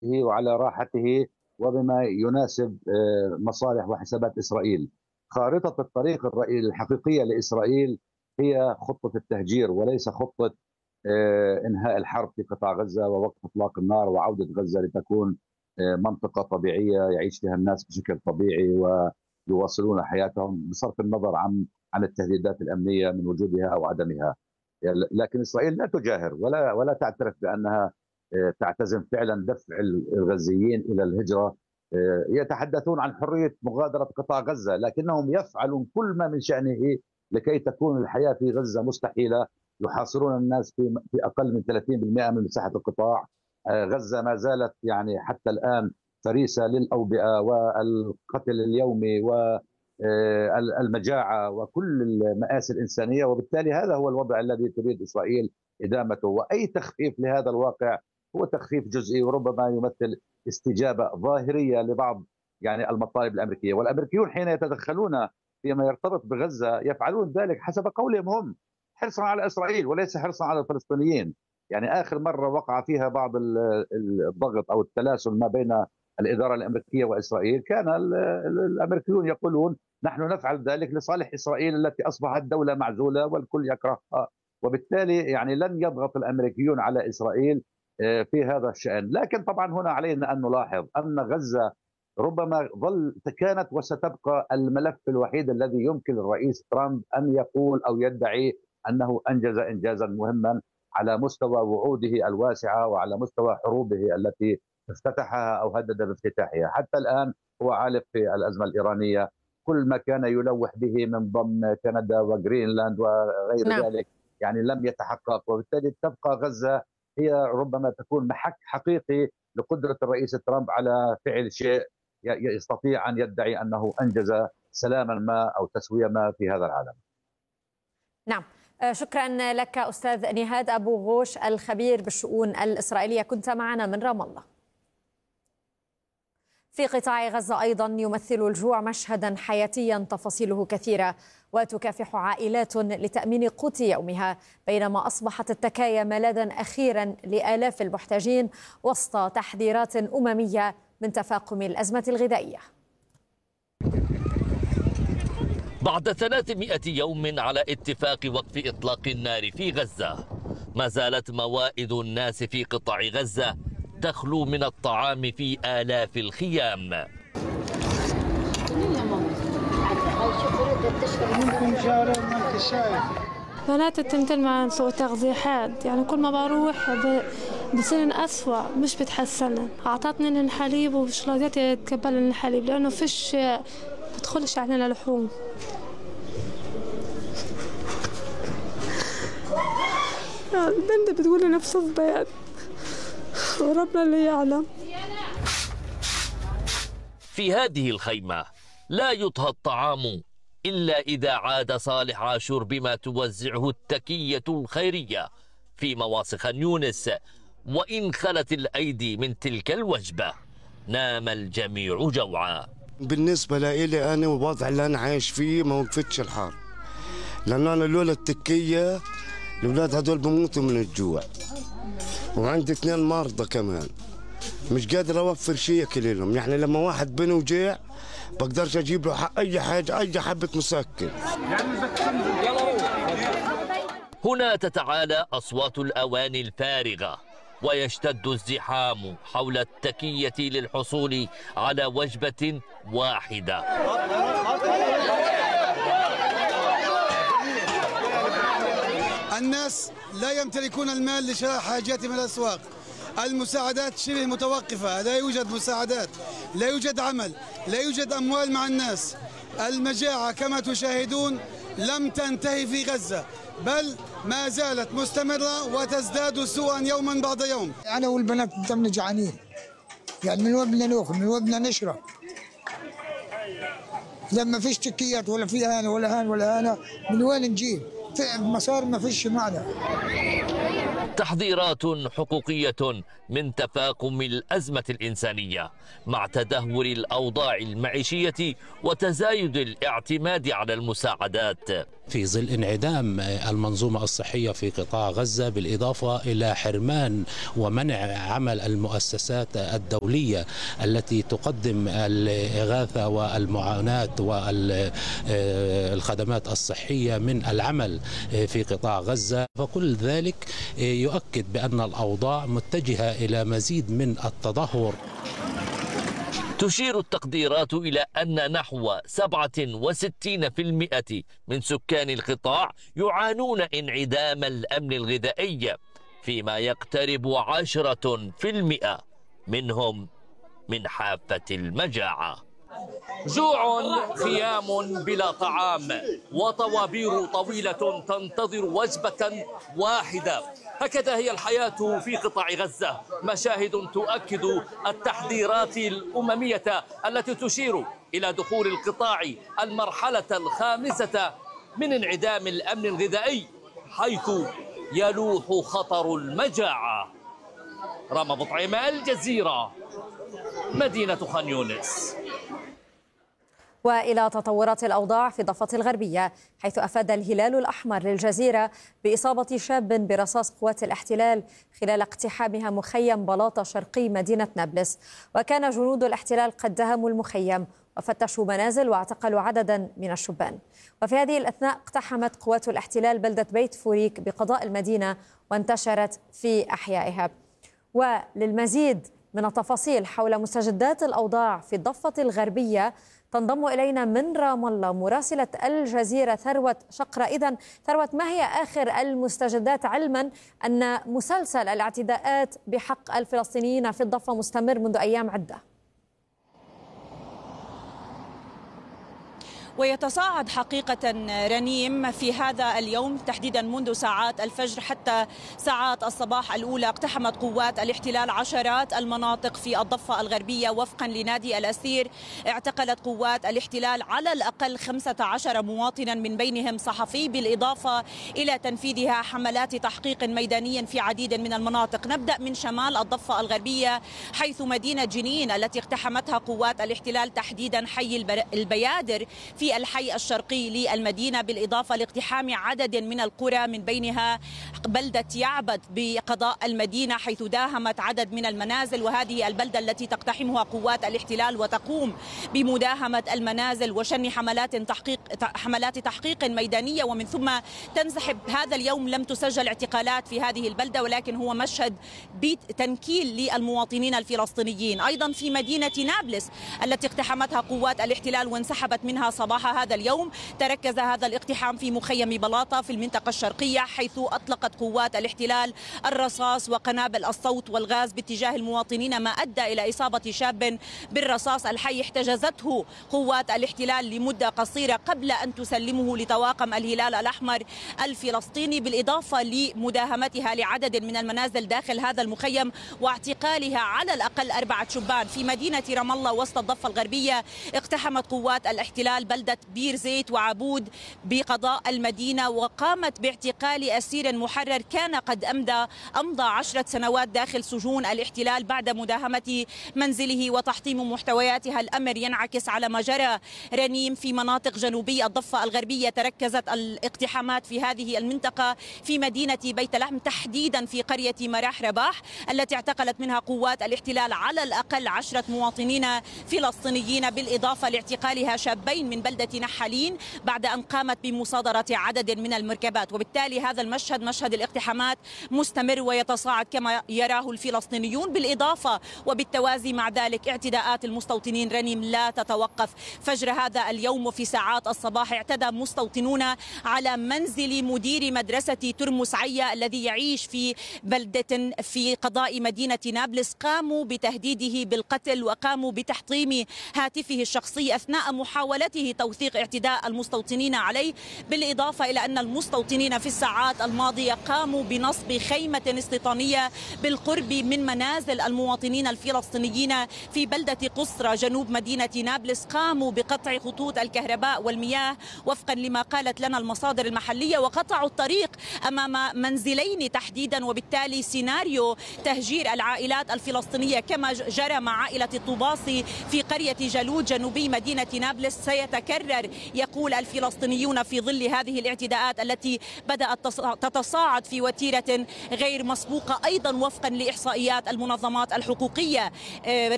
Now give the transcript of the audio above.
وعلى راحته وبما يناسب مصالح وحسابات إسرائيل. خارطة الطريق الحقيقية لإسرائيل هي خطة التهجير وليس خطة إنهاء الحرب في قطاع غزة ووقف إطلاق النار وعودة غزة لتكون منطقة طبيعية يعيش فيها الناس بشكل طبيعي ويواصلون حياتهم بصرف النظر عن التهديدات الأمنية من وجودها أو عدمها. لكن إسرائيل لا تجاهر ولا تعترف بأنها تعتزم فعلا دفع الغزيين إلى الهجرة. يتحدثون عن حرية مغادرة قطاع غزة، لكنهم يفعلون كل ما من شأنه لكي تكون الحياة في غزة مستحيلة. يحاصرون الناس في أقل من 30% من مساحة القطاع. غزة ما زالت يعني حتى الآن فريسة للأوبئة والقتل اليومي والمجاعة وكل المآسي الإنسانية، وبالتالي هذا هو الوضع الذي تريد إسرائيل إدامته، وأي تخفيف لهذا الواقع هو تخفيف جزئي وربما يمثل استجابة ظاهرية لبعض يعني المطالب الأمريكية. والأمريكيون حين يتدخلون فيما يرتبط بغزة يفعلون ذلك حسب قولهم هم، حرصا على إسرائيل وليس حرصا على الفلسطينيين. يعني آخر مرة وقع فيها بعض الضغط أو التلاسل ما بين الإدارة الأمريكية وإسرائيل كان الأمريكيون يقولون نحن نفعل ذلك لصالح إسرائيل التي أصبحت دولة معزولة والكل يكرهها، وبالتالي يعني لن يضغط الأمريكيون على إسرائيل في هذا الشأن. لكن طبعا هنا علينا أن نلاحظ أن غزة ربما كانت وستبقى الملف الوحيد الذي يمكن الرئيس ترامب أن يقول أو يدعي أنه أنجز إنجازا مهما على مستوى وعوده الواسعة وعلى مستوى حروبه التي افتتحها أو هدد بافتتاحها. حتى الآن هو عالق في الأزمة الإيرانية، كل ما كان يلوح به من ضم كندا وغرينلاند وغير ذلك يعني لم يتحقق، وبالتالي تبقى غزة هي ربما تكون محك حقيقي لقدرة الرئيس ترامب على فعل شيء يستطيع أن يدعي أنه أنجز سلاما ما أو تسوية ما في هذا العالم. نعم، شكرا لك أستاذ نهاد أبو غوش الخبير بالشؤون الإسرائيلية، كنت معنا من رام الله. في قطاع غزة أيضا يمثل الجوع مشهدا حياتيا تفاصيله كثيرة، وتكافح عائلات لتأمين قوت يومها، بينما أصبحت التكايا ملاذا أخيرا لآلاف المحتاجين وسط تحذيرات أممية من تفاقم الأزمة الغذائية. بعد 300 يوم على اتفاق وقف إطلاق النار في غزة، ما زالت موائد الناس في قطاع غزة تخلو من الطعام في آلاف الخيام. بنات التمثيل مع سوء تغذيحات، يعني كل ما بروح بصير أسوأ مش بتحسن. أعطتني الحليب ومش راضية تقبل الحليب لأنه فيش بدخلش علينا لحوم. البنت بتقول نفس البيان وربنا اللي يعلم. في هذه الخيمة لا يطهى الطعام إلا إذا عاد صالح عاشور بما توزعه التكية الخيرية في مواصي خان يونس، وإن خلت الأيدي من تلك الوجبة نام الجميع جوعا. بالنسبة لي أنا والوضع اللي أنا عايش فيه ما وقفتش الحال، لأن أنا لولا التكية الأولاد هدول بموتوا من الجوع، وعندي 2 مرضى كمان مش قادر أوفر شيء أكل لهم. يعني لما واحد بني وجيع بقدرش أجيب له أي حاجة، أي حبة مسكن. هنا تتعالى أصوات الأواني الفارغة ويشتد الزحام حول التكية للحصول على وجبة واحدة. الناس لا يمتلكون المال لشراء حاجاتهم من الأسواق، المساعدات شبه متوقفة، لا يوجد مساعدات، لا يوجد عمل، لا يوجد أموال مع الناس. المجاعة كما تشاهدون لم تنتهي في غزة، بل ما زالت مستمرة وتزداد سوءا يوما بعد يوم. أنا والبنات دمنا جعانين، يعني من وين بدنا ناكل، من وين بدنا نشرب، لما فيش تكيات ولا في هانة ولا هان ولا هانة من وين نجيب؟ في مصاري ما فيش معنا. تحذيرات حقوقية من تفاقم الأزمة الإنسانية مع تدهور الأوضاع المعيشية وتزايد الاعتماد على المساعدات في ظل انعدام المنظومة الصحية في قطاع غزة، بالإضافة إلى حرمان ومنع عمل المؤسسات الدولية التي تقدم الإغاثة والمعاناة والخدمات الصحية من العمل في قطاع غزة، فكل ذلك يؤكد بأن الأوضاع متجهة إلى مزيد من التدهور. تشير التقديرات إلى أن نحو 67% من سكان القطاع يعانون انعدام الأمن الغذائي، فيما يقترب 10% منهم من حافة المجاعة. جوع، خيام بلا طعام، وطوابير طويلة تنتظر وجبة واحدة. هكذا هي الحياة في قطاع غزة، مشاهد تؤكد التحذيرات الأممية التي تشير إلى دخول القطاع المرحلة الخامسة من انعدام الأمن الغذائي، حيث يلوح خطر المجاعة. رام بطعيمة، الجزيرة، مدينة خان يونس. وإلى تطورات الأوضاع في الضفة الغربية، حيث أفاد الهلال الأحمر للجزيرة بإصابة شاب برصاص قوات الاحتلال خلال اقتحامها مخيم بلاطة شرقي مدينة نابلس. وكان جنود الاحتلال قد دهموا المخيم وفتشوا منازل واعتقلوا عددا من الشبان. وفي هذه الأثناء اقتحمت قوات الاحتلال بلدة بيت فوريك بقضاء المدينة وانتشرت في أحيائها. وللمزيد من التفاصيل حول مستجدات الأوضاع في الضفة الغربية تنضم إلينا من رام الله مراسلة الجزيرة ثروت شقرة. إذن ثروت، ما هي آخر المستجدات، علما أن مسلسل الاعتداءات بحق الفلسطينيين في الضفة مستمر منذ أيام عدة؟ ويتصاعد حقيقة رنيم في هذا اليوم تحديدا منذ ساعات الفجر حتى ساعات الصباح الأولى. اقتحمت قوات الاحتلال عشرات المناطق في الضفة الغربية وفقا لنادي الأسير. اعتقلت قوات الاحتلال على الأقل 15 مواطنا من بينهم صحفي، بالإضافة إلى تنفيذها حملات تحقيق ميدانية في عديد من المناطق. نبدأ من شمال الضفة الغربية، حيث مدينة جنين التي اقتحمتها قوات الاحتلال تحديدا حي البيادر في الحي الشرقي للمدينة، بالإضافة لاقتحام عدد من القرى من بينها بلدة يعبد بقضاء المدينة، حيث داهمت عدد من المنازل. وهذه البلدة التي تقتحمها قوات الاحتلال وتقوم بمداهمة المنازل وشن حملات تحقيق ميدانية، ومن ثم تنسحب. هذا اليوم لم تسجل اعتقالات في هذه البلدة، ولكن هو مشهد تنكيل للمواطنين الفلسطينيين. أيضا في مدينة نابلس التي اقتحمتها قوات الاحتلال وانسحبت منها صباح هذا اليوم، تركز هذا الاقتحام في مخيم بلاطة في المنطقة الشرقية، حيث أطلقت قوات الاحتلال الرصاص وقنابل الصوت والغاز باتجاه المواطنين، ما أدى إلى إصابة شاب بالرصاص الحي احتجزته قوات الاحتلال لمدة قصيرة قبل أن تسلمه لطواقم الهلال الأحمر الفلسطيني، بالإضافة لمداهمتها لعدد من المنازل داخل هذا المخيم واعتقالها على الأقل 4 شبان. في مدينة رام الله وسط الضفة الغربية اقتحمت قوات الاحتلال بلدة بير زيت وعبود بقضاء المدينة، وقامت باعتقال أسير محرر كان قد أمضى 10 سنوات داخل سجون الاحتلال بعد مداهمة منزله وتحطيم محتوياتها. الأمر ينعكس على ما جرى رنيم في مناطق جنوبي الضفة الغربية. تركزت الاقتحامات في هذه المنطقة في مدينة بيت لحم، تحديدا في قرية مراح رباح التي اعتقلت منها قوات الاحتلال على الأقل 10 مواطنين فلسطينيين، بالإضافة لاعتقالها شابين من بلدة نحالين بعد أن قامت بمصادرة عدد من المركبات. وبالتالي هذا المشهد، مشهد الاقتحامات، مستمر ويتصاعد كما يراه الفلسطينيون، بالإضافة وبالتوازي مع ذلك اعتداءات المستوطنين رنيم لا تتوقف. فجر هذا اليوم وفي ساعات الصباح اعتدى مستوطنون على منزل مدير مدرسة ترمس عيا الذي يعيش في بلدة في قضاء مدينة نابلس. قاموا بتهديده بالقتل وقاموا بتحطيم هاتفه الشخصي أثناء محاولته توثيق اعتداء المستوطنين عليه، بالإضافة إلى أن المستوطنين في الساعات الماضية قاموا بنصب خيمة استيطانية بالقرب من منازل المواطنين الفلسطينيين في بلدة قصرى جنوب مدينة نابلس. قاموا بقطع خطوط الكهرباء والمياه وفقا لما قالت لنا المصادر المحلية، وقطعوا الطريق أمام منزلين تحديدا، وبالتالي سيناريو تهجير العائلات الفلسطينية كما جرى مع عائلة الطباصي في قرية جالوت جنوبي مدينة نابلس سيتكرر، يقول الفلسطينيون، في ظل هذه الاعتداءات التي بدأت تتصاعد في وتيرة غير مسبوقة أيضا وفقا لإحصائيات المنظمات الحقوقية.